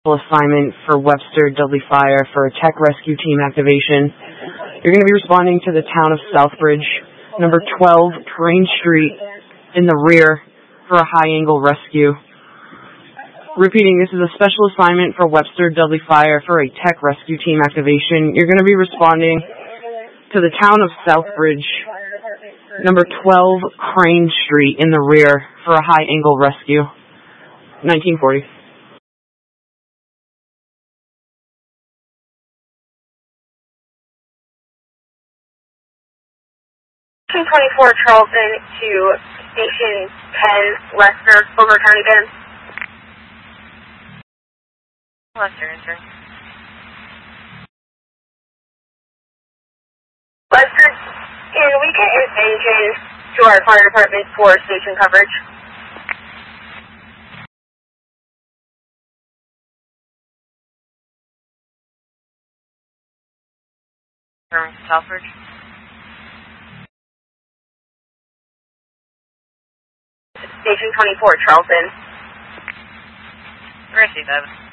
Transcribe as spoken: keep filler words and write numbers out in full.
assignment for Webster Dudley Fire for a tech rescue team activation. You're going to be responding to the town of Southbridge, number twelve, Crane Street, in the rear for a high-angle rescue. Repeating, this is a special assignment for Webster Dudley Fire for a tech rescue team activation. You're going to be responding to the town of Southbridge, number twelve, Crane Street, in the rear for a high-angle rescue. nineteen forty. twenty-four Charlton to Station ten, Lester, Boulder County, Ben. Lester, answer. Lester, can we get an engine to our fire department for station coverage? From Southbridge? Station twenty-four, Charlton. Receive that.